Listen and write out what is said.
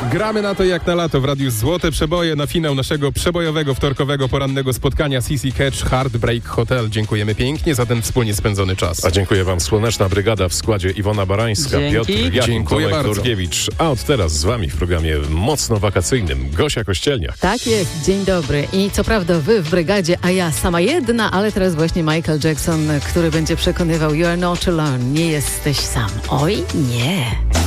Gramy na to jak na lato w Radiu Złote Przeboje na finał naszego przebojowego, wtorkowego, porannego spotkania CC Catch Heartbreak Hotel. Dziękujemy pięknie za ten wspólnie spędzony czas. A dziękuję wam. Słoneczna Brygada w składzie Iwona Barańska, Dzięki. Piotr Jakin, Dziękuję Tomek bardzo. Dorkiewicz. A od teraz z wami w programie mocno wakacyjnym Gosia Kościelniak. Tak jest, dzień dobry. I co prawda wy w brygadzie, a ja sama jedna, ale teraz właśnie Michael Jackson, który będzie przekonywał You are not alone, nie jesteś sam. Oj, nie.